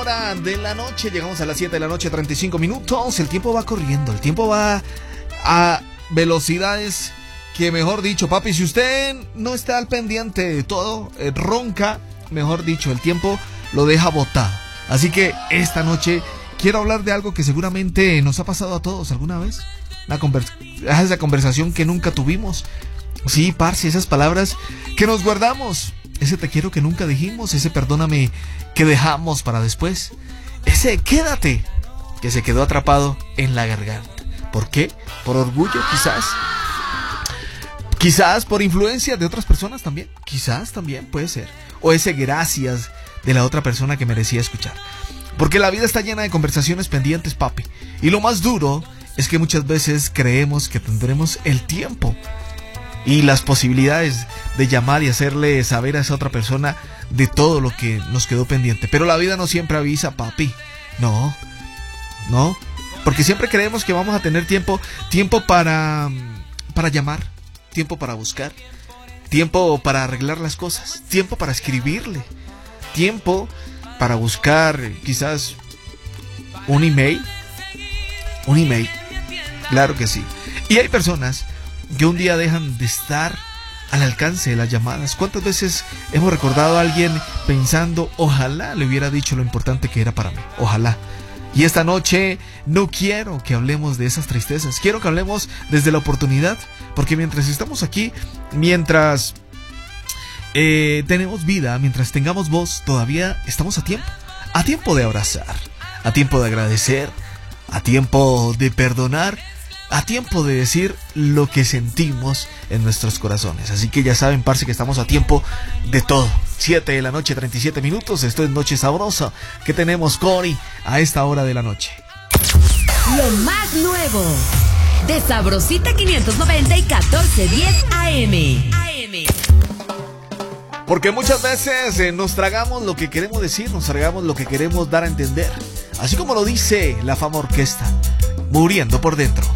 hora de la noche. Llegamos a las 7 de la noche, 35 minutos. El tiempo va corriendo, el tiempo va a velocidades que, mejor dicho, papi, si usted no está al pendiente de todo, ronca, mejor dicho, el tiempo lo deja botado. Así que esta noche quiero hablar de algo que seguramente nos ha pasado a todos alguna vez. Esa conversación que nunca tuvimos. Sí, parce, esas palabras que nos guardamos. Ese te quiero que nunca dijimos. Ese perdóname que dejamos para después. Ese quédate que se quedó atrapado en la garganta. ¿Por qué? ¿Por orgullo quizás? Quizás por influencia de otras personas también. Quizás también puede ser. O ese gracias de la otra persona que merecía escuchar. Porque la vida está llena de conversaciones pendientes, papi. Y lo más duro es que muchas veces creemos que tendremos el tiempo y las posibilidades de llamar y hacerle saber a esa otra persona de todo lo que nos quedó pendiente. Pero la vida no siempre avisa, papi. No. Porque siempre creemos que vamos a tener tiempo para llamar, tiempo para buscar, tiempo para arreglar las cosas, tiempo para escribirle, tiempo para buscar quizás un email. Claro que sí. Y hay personas que un día dejan de estar al alcance de las llamadas. ¿Cuántas veces hemos recordado a alguien pensando, ojalá le hubiera dicho lo importante que era para mí? Ojalá. Y esta noche no quiero que hablemos de esas tristezas. Quiero que hablemos desde la oportunidad. Porque mientras estamos aquí, mientras tenemos vida, mientras tengamos voz, todavía estamos a tiempo. A tiempo de abrazar, a tiempo de agradecer, a tiempo de perdonar, a tiempo de decir lo que sentimos en nuestros corazones. Así que ya saben, parce, que estamos a tiempo de todo. 7 de la noche, 37 minutos. Esto es Noche Sabrosa. ¿Qué tenemos, Cory, a esta hora de la noche? Lo más nuevo de Sabrosita 590 y 1410 AM. Porque muchas veces nos tragamos lo que queremos decir, nos tragamos lo que queremos dar a entender. Así como lo dice la fama orquesta, muriendo por dentro.